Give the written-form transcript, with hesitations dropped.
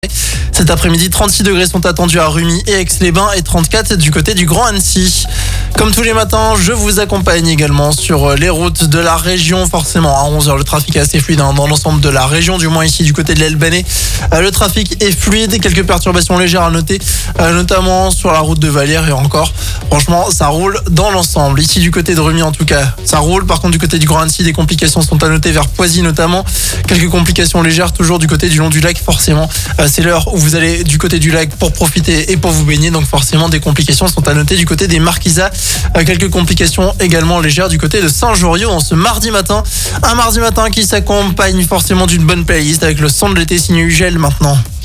Cet après-midi, 36 degrés sont attendus à Rumi et Aix-les-Bains et 34 du côté du Grand Annecy. Comme tous les matins, je vous accompagne également sur les routes de la région. Forcément, à 11h, le trafic est assez fluide dans l'ensemble de la région, du moins ici du côté de l'Elbanais. Le trafic est fluide et quelques perturbations légères à noter, notamment sur la route de Vallières et encore. Franchement, ça roule dans l'ensemble. Ici du côté de Rumi, en tout cas, ça roule. Par contre, du côté du Grand Annecy, des complications sont à noter vers Poisy notamment. Quelques complications légères toujours du côté du long du lac, forcément. C'est l'heure où vous allez du côté du lac pour profiter et pour vous baigner. Donc forcément, des complications sont à noter du côté des Marquisats. Quelques complications également légères du côté de Saint-Joriot en ce mardi matin. Un mardi matin qui s'accompagne forcément d'une bonne playlist avec le son de l'été signé Ugel maintenant.